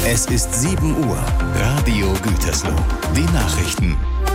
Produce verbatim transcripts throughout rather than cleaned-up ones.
Es ist sieben Uhr. Radio Gütersloh. Die Nachrichten.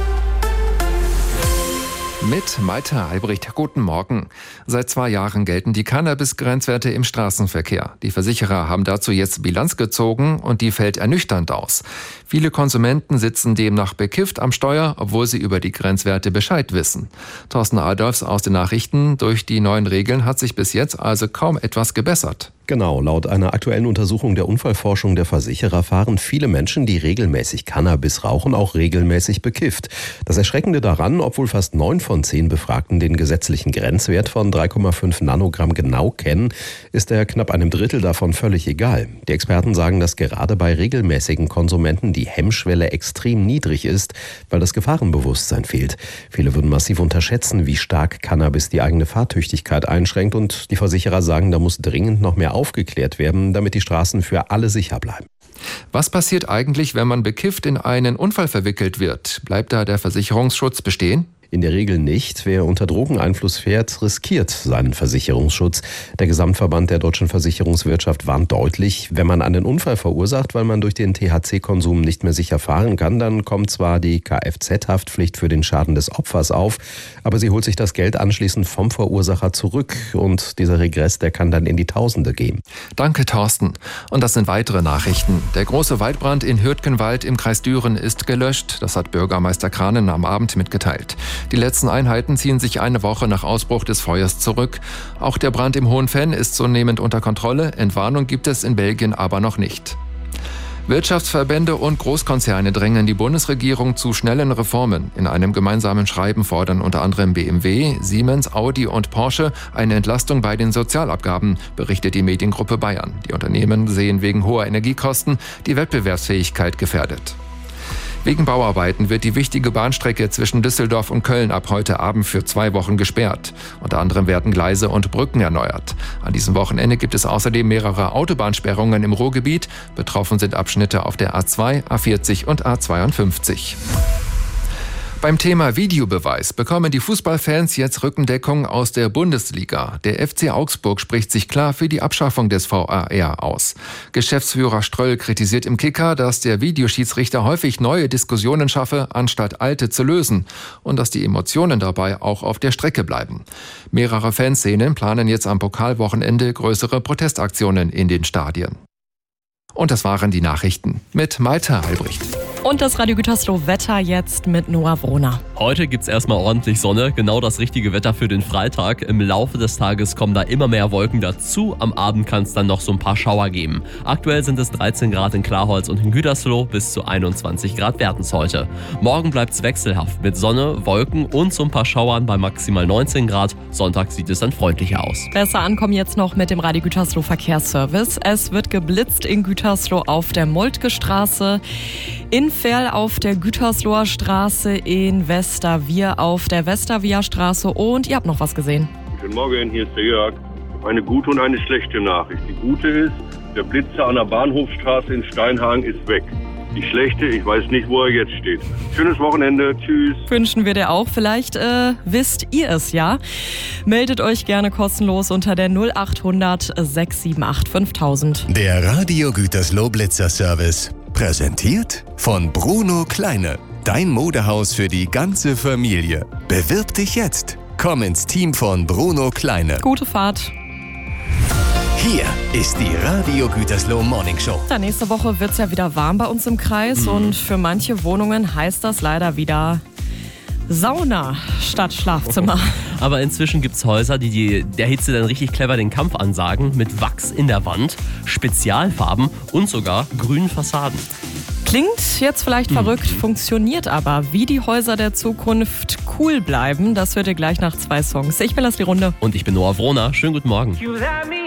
Mit Malte Albrecht. Guten Morgen. Seit zwei Jahren gelten die Cannabis-Grenzwerte im Straßenverkehr. Die Versicherer haben dazu jetzt Bilanz gezogen und die fällt ernüchternd aus. Viele Konsumenten sitzen demnach bekifft am Steuer, obwohl sie über die Grenzwerte Bescheid wissen. Thorsten Adolfs aus den Nachrichten. Durch die neuen Regeln hat sich bis jetzt also kaum etwas gebessert. Genau, laut einer aktuellen Untersuchung der Unfallforschung der Versicherer fahren viele Menschen, die regelmäßig Cannabis rauchen, auch regelmäßig bekifft. Das Erschreckende daran, obwohl fast neun von zehn Befragten den gesetzlichen Grenzwert von drei Komma fünf Nanogramm genau kennen, ist er knapp einem Drittel davon völlig egal. Die Experten sagen, dass gerade bei regelmäßigen Konsumenten die Hemmschwelle extrem niedrig ist, weil das Gefahrenbewusstsein fehlt. Viele würden massiv unterschätzen, wie stark Cannabis die eigene Fahrtüchtigkeit einschränkt, und die Versicherer sagen, da muss dringend noch mehr aufgeklärt werden, damit die Straßen für alle sicher bleiben. Was passiert eigentlich, wenn man bekifft in einen Unfall verwickelt wird? Bleibt da der Versicherungsschutz bestehen? In der Regel nicht. Wer unter Drogeneinfluss fährt, riskiert seinen Versicherungsschutz. Der Gesamtverband der deutschen Versicherungswirtschaft warnt deutlich, wenn man einen Unfall verursacht, weil man durch den T H C-Konsum nicht mehr sicher fahren kann, dann kommt zwar die Kfz-Haftpflicht für den Schaden des Opfers auf, aber sie holt sich das Geld anschließend vom Verursacher zurück und dieser Regress, der kann dann in die Tausende gehen. Danke, Thorsten. Und das sind weitere Nachrichten. Der große Waldbrand in Hürtgenwald im Kreis Düren ist gelöscht. Das hat Bürgermeister Kranen am Abend mitgeteilt. Die letzten Einheiten ziehen sich eine Woche nach Ausbruch des Feuers zurück. Auch der Brand im Hohen Venn ist zunehmend unter Kontrolle. Entwarnung gibt es in Belgien aber noch nicht. Wirtschaftsverbände und Großkonzerne drängen die Bundesregierung zu schnellen Reformen. In einem gemeinsamen Schreiben fordern unter anderem B M W, Siemens, Audi und Porsche eine Entlastung bei den Sozialabgaben, berichtet die Mediengruppe Bayern. Die Unternehmen sehen wegen hoher Energiekosten die Wettbewerbsfähigkeit gefährdet. Wegen Bauarbeiten wird die wichtige Bahnstrecke zwischen Düsseldorf und Köln ab heute Abend für zwei Wochen gesperrt. Unter anderem werden Gleise und Brücken erneuert. An diesem Wochenende gibt es außerdem mehrere Autobahnsperrungen im Ruhrgebiet. Betroffen sind Abschnitte auf der A zwei, A vierzig und A zweiundfünfzig. Beim Thema Videobeweis bekommen die Fußballfans jetzt Rückendeckung aus der Bundesliga. Der F C Augsburg spricht sich klar für die Abschaffung des V A R aus. Geschäftsführer Ströll kritisiert im Kicker, dass der Videoschiedsrichter häufig neue Diskussionen schaffe, anstatt alte zu lösen, und dass die Emotionen dabei auch auf der Strecke bleiben. Mehrere Fanszenen planen jetzt am Pokalwochenende größere Protestaktionen in den Stadien. Und das waren die Nachrichten mit Malte Albrecht. Und das Radio Gütersloh Wetter jetzt mit Noah Wrohner. Heute gibt's erstmal ordentlich Sonne, genau das richtige Wetter für den Freitag. Im Laufe des Tages kommen da immer mehr Wolken dazu. Am Abend kann es dann noch so ein paar Schauer geben. Aktuell sind es dreizehn Grad in Klarholz und in Gütersloh, bis zu einundzwanzig Grad werden es heute. Morgen bleibt's wechselhaft mit Sonne, Wolken und so ein paar Schauern bei maximal neunzehn Grad. Sonntag sieht es dann freundlicher aus. Besser ankommen jetzt noch mit dem Radio Gütersloh Verkehrsservice. Es wird geblitzt in Gütersloh auf der Moltke Straße, in Verl auf der Gütersloher Straße, in Westerwier auf der Westerwier Straße, und ihr habt noch was gesehen. Guten Morgen, hier ist der Jörg. Eine gute und eine schlechte Nachricht. Die gute ist, der Blitzer an der Bahnhofstraße in Steinhagen ist weg. Die schlechte, ich weiß nicht, wo er jetzt steht. Schönes Wochenende, tschüss. Wünschen wir dir auch. Vielleicht äh, wisst ihr es ja. Meldet euch gerne kostenlos unter der null achthundert sechs sieben acht fünftausend. Der Radio Gütersloh Blitzer Service. Präsentiert von Bruno Kleine. Dein Modehaus für die ganze Familie. Bewirb dich jetzt. Komm ins Team von Bruno Kleine. Gute Fahrt. Hier ist die Radio Gütersloh Morning Show. Ja, nächste Woche wird es ja wieder warm bei uns im Kreis, mhm. und für manche Wohnungen heißt das leider wieder Sauna statt Schlafzimmer. Aber inzwischen gibt es Häuser, die, die der Hitze dann richtig clever den Kampf ansagen, mit Wachs in der Wand, Spezialfarben und sogar grünen Fassaden. Klingt jetzt vielleicht mhm. verrückt, funktioniert aber. Wie die Häuser der Zukunft cool bleiben, das hört ihr gleich nach zwei Songs. Ich bin Leslie Runde. Und ich bin Noah Wrohner. Schönen guten Morgen.